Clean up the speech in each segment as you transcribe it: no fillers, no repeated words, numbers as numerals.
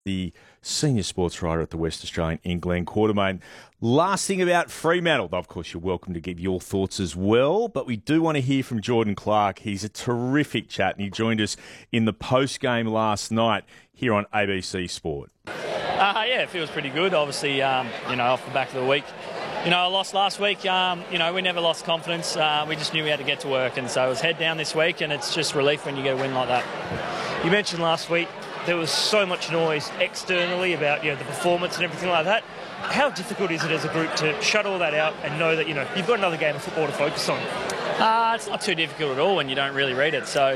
the senior sports writer at the West Australian in Glen Quartermain. Last thing about Fremantle, of course, you're welcome to give your thoughts as well, but we do want to hear from Jordan Clark. He's a terrific chat, and he joined us in the post-game last night here on ABC Sport. Yeah, it feels pretty good, obviously, off the back of the week. I lost last week. We never lost confidence. We just knew we had to get to work, and so it was head down this week, and it's just relief when you get a win like that. You mentioned last week there was so much noise externally about the performance and everything like that. How difficult is it as a group to shut all that out and know that you've got another game of football to focus on? It's not too difficult at all when you don't really read it. So,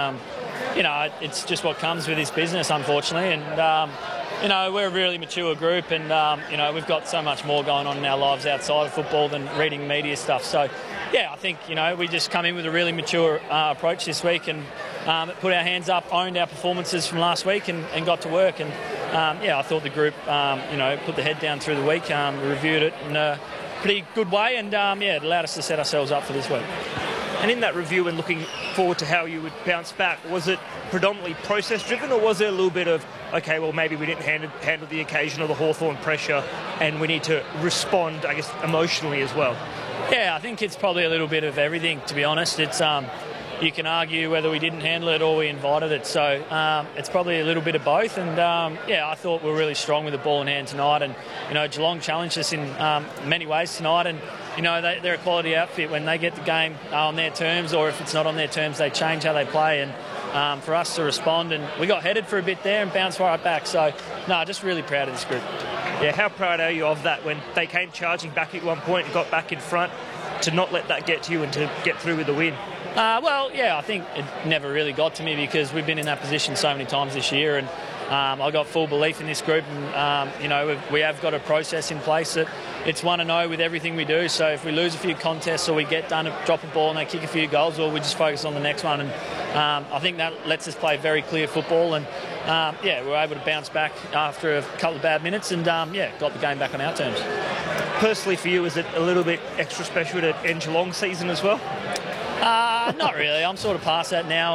it's just what comes with this business, unfortunately. And we're a really mature group, and we've got so much more going on in our lives outside of football than reading media stuff. So, yeah, I think we just come in with a really mature approach this week and put our hands up, owned our performances from last week, and got to work. And I thought the group put the head down through the week, reviewed it in a pretty good way, and it allowed us to set ourselves up for this week. And in that review and looking forward to how you would bounce back, was it predominantly process-driven, or was there a little bit of, okay, well, maybe we didn't handle the occasion of the Hawthorn pressure and we need to respond, I guess, emotionally as well? Yeah, I think it's probably a little bit of everything, to be honest. It's you can argue whether we didn't handle it or we invited it. So it's probably a little bit of both. And, I thought we were really strong with the ball in hand tonight. And, Geelong challenged us in many ways tonight. And, they're a quality outfit. When they get the game on their terms, or if it's not on their terms, they change how they play. And for us to respond, and we got headed for a bit there and bounced right back. So, just really proud of this group. Yeah, how proud are you of that when they came charging back at one point and got back in front, to not let that get to you and to get through with the win? I think it never really got to me because we've been in that position so many times this year, and I got full belief in this group, and we have got a process in place that it's 1-0 with everything we do. So if we lose a few contests or we get done, drop a ball and they kick a few goals, or we just focus on the next one. And I think that lets us play very clear football, and we're able to bounce back after a couple of bad minutes, and got the game back on our terms. Personally for you, is it a little bit extra special to end Geelong season as well? Not really. I'm sort of past that now.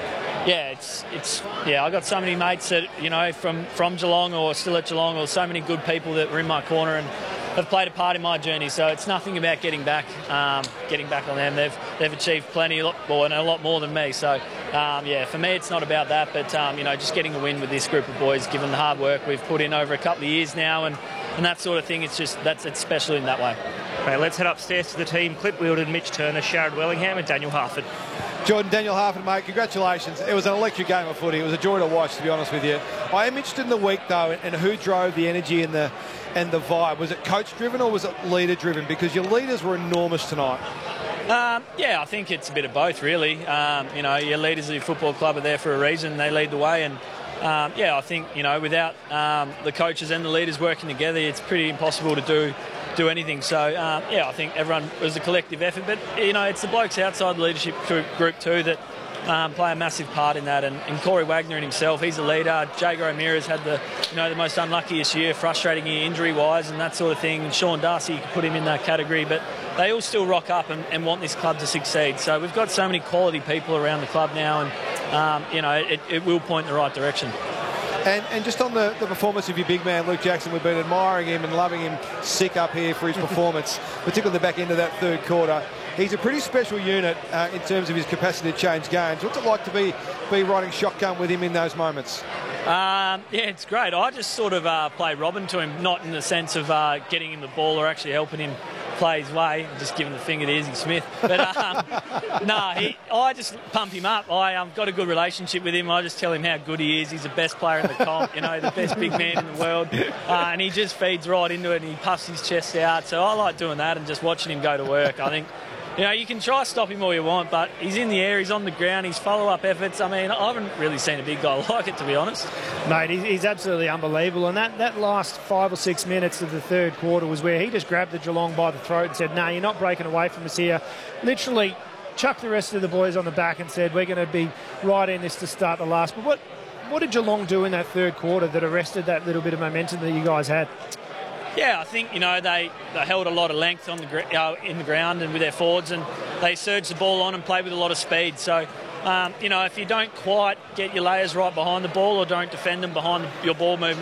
I got so many mates that from Geelong or still at Geelong, or so many good people that were in my corner and have played a part in my journey. So it's nothing about getting back on them. They've achieved plenty, and a lot more than me. So for me, it's not about that, but just getting a win with this group of boys, given the hard work we've put in over a couple of years now, and that sort of thing. It's special in that way. Okay, let's head upstairs to the team. Clip Wheeldon, Mitch Turner, Sharrod Wellingham and Daniel Harford. Jordan, Daniel Harford, mate, congratulations. It was an electric game of footy. It was a joy to watch, to be honest with you. I am interested in the week, though, and who drove the energy and the vibe. Was it coach-driven or was it leader-driven? Because your leaders were enormous tonight. I think it's a bit of both, really. Your leaders of your football club are there for a reason. They lead the way, and I think without the coaches and the leaders working together, it's pretty impossible to do anything. So I think everyone was a collective effort, but it's the blokes outside the leadership group too that play a massive part in that. And Corey Wagner and himself, he's a leader. Jager O'Meara's had the most unluckiest year, frustrating year injury-wise and that sort of thing. And Sean Darcy, you could put him in that category, but they all still rock up and want this club to succeed. So we've got so many quality people around the club now, and it will point in the right direction. And just on the performance of your big man, Luke Jackson, we've been admiring him and loving him sick up here for his performance, particularly the back end of that third quarter. He's a pretty special unit in terms of his capacity to change games. What's it like to be riding shotgun with him in those moments? It's great. I just sort of play Robin to him, not in the sense of getting him the ball or actually helping him play his way, just giving the finger to Izzy Smith. But I just pump him up. I've got a good relationship with him. I just tell him how good he is. He's the best player in the comp, the best big man in the world. And he just feeds right into it and he puffs his chest out. So I like doing that and just watching him go to work. I think you can try to stop him all you want, but he's in the air, he's on the ground, his follow-up efforts. I mean, I haven't really seen a big guy like it, to be honest. Mate, he's absolutely unbelievable. And that last 5 or 6 minutes of the third quarter was where he just grabbed the Geelong by the throat and said, no, you're not breaking away from us here. Literally chucked the rest of the boys on the back and said, we're going to be right in this to start the last. But what did Geelong do in that third quarter that arrested that little bit of momentum that you guys had? Yeah, I think, they held a lot of length on in the ground and with their forwards, and they surged the ball on and played with a lot of speed. So, you know, if you don't quite get your layers right behind the ball or don't defend them behind your ball movement,